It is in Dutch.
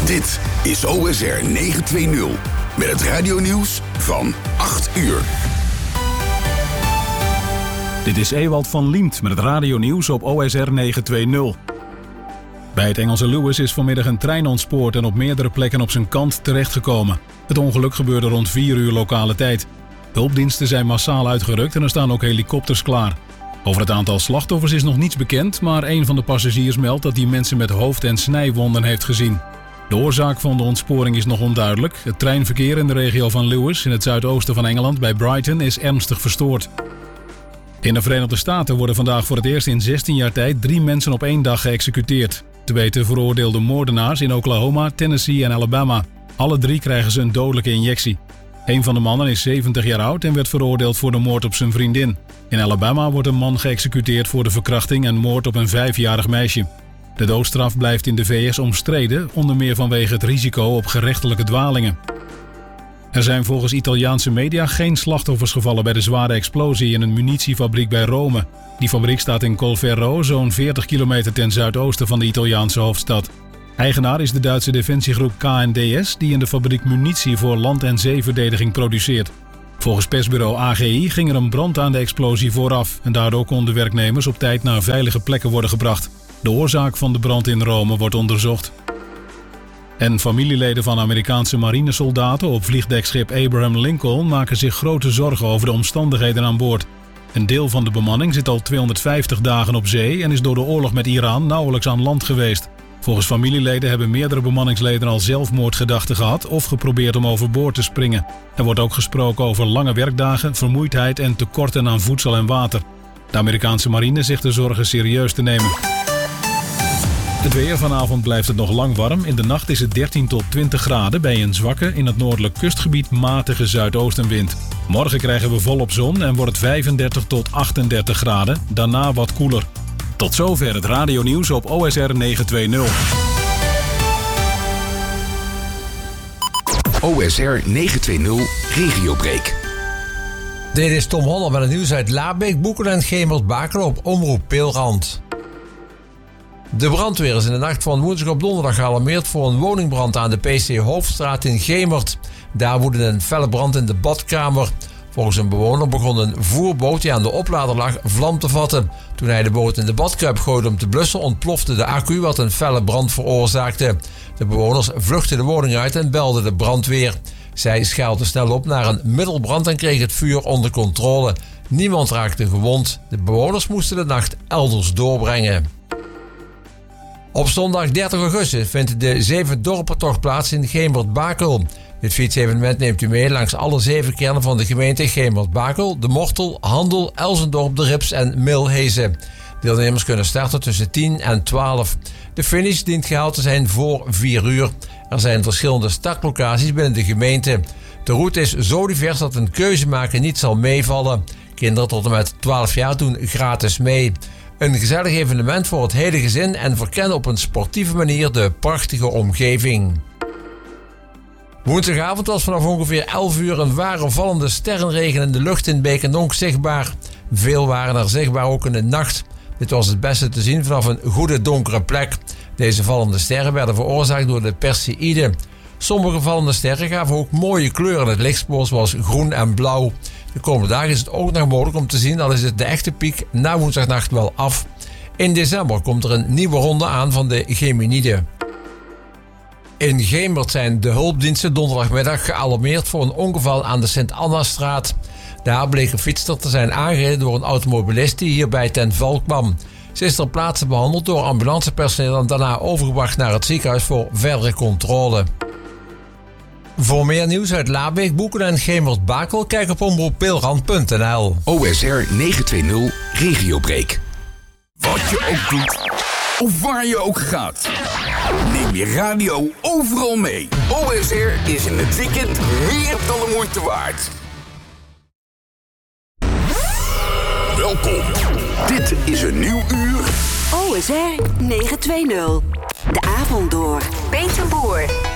Dit is OSR 920 met het radionieuws van 8 uur. Dit is Ewald van Liemt met het radionieuws op OSR 920. Bij het Engelse Lewis is vanmiddag een trein ontspoord en op meerdere plekken op zijn kant terechtgekomen. Het ongeluk gebeurde rond 4 uur lokale tijd. De hulpdiensten zijn massaal uitgerukt en er staan ook helikopters klaar. Over het aantal slachtoffers is nog niets bekend, maar een van de passagiers meldt dat hij mensen met hoofd- en snijwonden heeft gezien. De oorzaak van de ontsporing is nog onduidelijk. Het treinverkeer in de regio van Lewis, in het zuidoosten van Engeland, bij Brighton, is ernstig verstoord. In de Verenigde Staten worden vandaag voor het eerst in 16 jaar tijd 3 mensen op 1 dag geëxecuteerd. Te weten veroordeelde moordenaars in Oklahoma, Tennessee en Alabama. Alle 3 krijgen ze een dodelijke injectie. Een van de mannen is 70 jaar oud en werd veroordeeld voor de moord op zijn vriendin. In Alabama wordt een man geëxecuteerd voor de verkrachting en moord op een 5-jarig meisje. De doodstraf blijft in de VS omstreden, onder meer vanwege het risico op gerechtelijke dwalingen. Er zijn volgens Italiaanse media geen slachtoffers gevallen bij de zware explosie in een munitiefabriek bij Rome. Die fabriek staat in Colferro, zo'n 40 kilometer ten zuidoosten van de Italiaanse hoofdstad. Eigenaar is de Duitse defensiegroep KNDS, die in de fabriek munitie voor land- en zeeverdediging produceert. Volgens persbureau AGI ging er een brand aan de explosie vooraf en daardoor konden werknemers op tijd naar veilige plekken worden gebracht. De oorzaak van de brand in Rome wordt onderzocht. En familieleden van Amerikaanse marinesoldaten op vliegdekschip Abraham Lincoln maken zich grote zorgen over de omstandigheden aan boord. Een deel van de bemanning zit al 250 dagen op zee en is door de oorlog met Iran nauwelijks aan land geweest. Volgens familieleden hebben meerdere bemanningsleden al zelfmoordgedachten gehad of geprobeerd om overboord te springen. Er wordt ook gesproken over lange werkdagen, vermoeidheid en tekorten aan voedsel en water. De Amerikaanse marine zegt de zorgen serieus te nemen. Het weer: vanavond blijft het nog lang warm. In de nacht is het 13 tot 20 graden bij een zwakke, in het noordelijk kustgebied matige zuidoostenwind. Morgen krijgen we volop zon en wordt het 35 tot 38 graden, daarna wat koeler. Tot zover het radionieuws op OSR 920. OSR 920 Regiobreak. Dit is Tom Holler met het nieuws uit Labeek, Boeken en Gemert-Bakel op Omroep Peelrand. De brandweer is in de nacht van woensdag op donderdag gealarmeerd voor een woningbrand aan de PC Hoofdstraat in Gemert. Daar woedde een felle brand in de badkamer. Volgens een bewoner begon een voerboot die aan de oplader lag vlam te vatten. Toen hij de boot in de badkuip gooide om te blussen, ontplofte de accu wat een felle brand veroorzaakte. De bewoners vluchtten de woning uit en belden de brandweer. Zij schaalden snel op naar een middelbrand en kregen het vuur onder controle. Niemand raakte gewond. De bewoners moesten de nacht elders doorbrengen. Op zondag 30 augustus vindt de 7 dorpentocht plaats in Gemert-Bakel. Dit fietsevenement neemt u mee langs alle 7 kernen van de gemeente Gemert-Bakel, De Mortel, Handel, Elsendorp, De Rips en Milhezen. Deelnemers kunnen starten tussen 10 en 12. De finish dient gehaald te zijn voor 4 uur. Er zijn verschillende startlocaties binnen de gemeente. De route is zo divers dat een keuze maken niet zal meevallen. Kinderen tot en met 12 jaar doen gratis mee. Een gezellig evenement voor het hele gezin en verkennen op een sportieve manier de prachtige omgeving. Woensdagavond was vanaf ongeveer 11 uur een ware vallende sterrenregen in de lucht in Beek en Donk zichtbaar. Veel waren er zichtbaar ook in de nacht. Dit was het beste te zien vanaf een goede donkere plek. Deze vallende sterren werden veroorzaakt door de Perseïde. Sommige vallende sterren gaven ook mooie kleuren in het lichtspoor zoals groen en blauw. De komende dagen is het ook nog mogelijk om te zien, al is het de echte piek na woensdagnacht wel af. In december komt er een nieuwe ronde aan van de Geminide. In Gemert zijn de hulpdiensten donderdagmiddag gealarmeerd voor een ongeval aan de Sint-Anna-straat. Daar bleek een fietster te zijn aangereden door een automobilist die hierbij ten val kwam. Ze is ter plaatse behandeld door ambulancepersoneel en daarna overgebracht naar het ziekenhuis voor verdere controle. Voor meer nieuws uit Labeek, Boeken en Gemert-Bakel, kijk op omroeppeelrand.nl. OSR 920 Regiobreak. Wat je ook doet, of waar je ook gaat, neem je radio overal mee. OSR is in het weekend meer dan de moeite waard. Welkom. Dit is een nieuw uur. OSR 920. De avond door. Peter Boer.